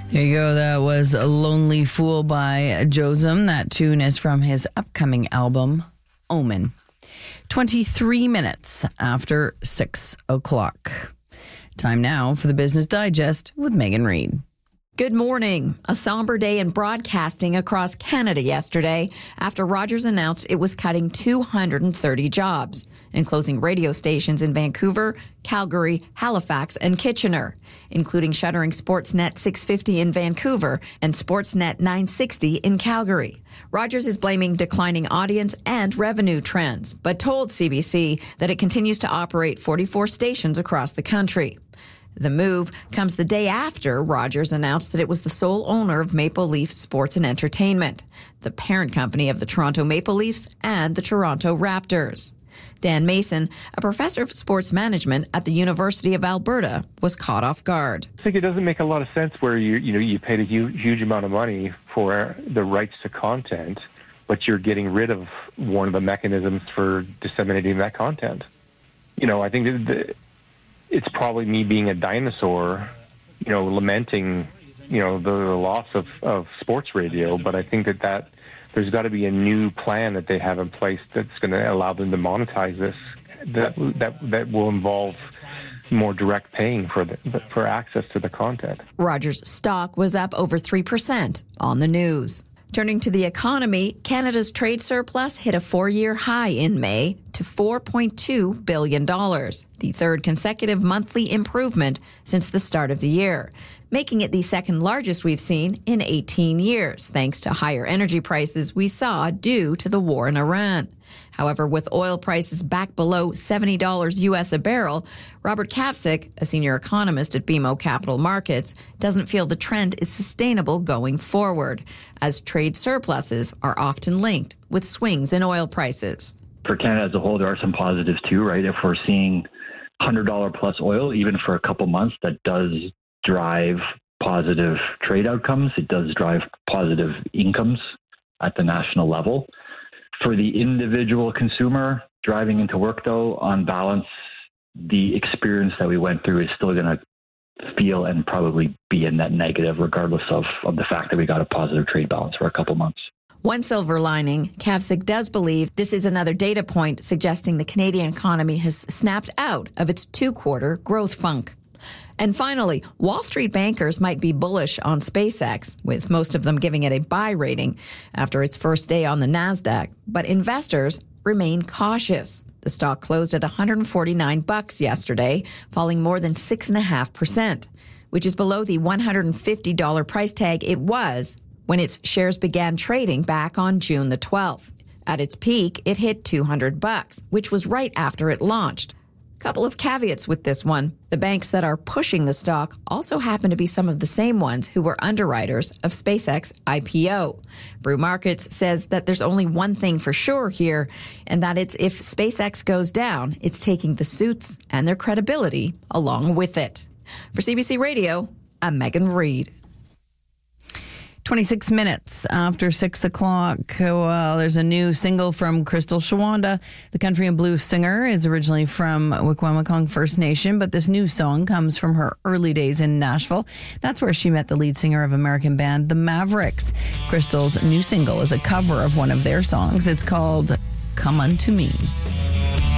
There you go. That was A Lonely Fool by Josem. That tune is from his upcoming album, Omen. 23 minutes after 6 o'clock. Time now for the Business Digest with Megan Reid. Good morning. A somber day in broadcasting across Canada yesterday after Rogers announced it was cutting 230 jobs and closing radio stations in Vancouver, Calgary, Halifax, and Kitchener, including shuttering Sportsnet 650 in Vancouver and Sportsnet 960 in Calgary. Rogers is blaming declining audience and revenue trends, but told CBC that it continues to operate 44 stations across the country. The move comes the day after Rogers announced that it was the sole owner of Maple Leaf Sports and Entertainment, the parent company of the Toronto Maple Leafs and the Toronto Raptors. Dan Mason, a professor of sports management at the University of Alberta, was caught off guard. I think it doesn't make a lot of sense where you paid a huge amount of money for the rights to content, but you're getting rid of one of the mechanisms for disseminating that content. I think it's probably me being a dinosaur, lamenting, the loss of sports radio. But I think that there's got to be a new plan that they have in place that's going to allow them to monetize this, that will involve more direct paying for access to the content. Rogers' stock was up over 3% on the news. Turning to the economy, Canada's trade surplus hit a 4-year high in May to $4.2 billion, the third consecutive monthly improvement since the start of the year, making it the second largest we've seen in 18 years, thanks to higher energy prices we saw due to the war in Iran. However, with oil prices back below $70 U.S. a barrel, Robert Kapsik, a senior economist at BMO Capital Markets, doesn't feel the trend is sustainable going forward, as trade surpluses are often linked with swings in oil prices. For Canada as a whole, there are some positives too, right? If we're seeing $100 plus oil, even for a couple months, that does drive positive trade outcomes. It does drive positive incomes at the national level. For the individual consumer driving into work, though, on balance, the experience that we went through is still going to feel and probably be a net negative, regardless of the fact that we got a positive trade balance for a couple months. One silver lining, Kapsik does believe this is another data point suggesting the Canadian economy has snapped out of its 2-quarter growth funk. And finally, Wall Street bankers might be bullish on SpaceX, with most of them giving it a buy rating after its first day on the NASDAQ. But investors remain cautious. The stock closed at $149 yesterday, falling more than 6.5%, which is below the $150 price tag it was when its shares began trading back on June the 12th. At its peak, it hit $200, which was right after it launched. Couple of caveats with this one. The banks that are pushing the stock also happen to be some of the same ones who were underwriters of SpaceX IPO. Brew Markets says that there's only one thing for sure here, and that it's if SpaceX goes down, it's taking the suits and their credibility along with it. For CBC Radio, I'm Megan Reid. 26 minutes after 6 o'clock. Well, there's a new single from Crystal Shawanda. The country and blues singer is originally from Wikwemikong First Nation, but this new song comes from her early days in Nashville. That's where she met the lead singer of American band The Mavericks. Crystal's new single is a cover of one of their songs. It's called Come Unto Me.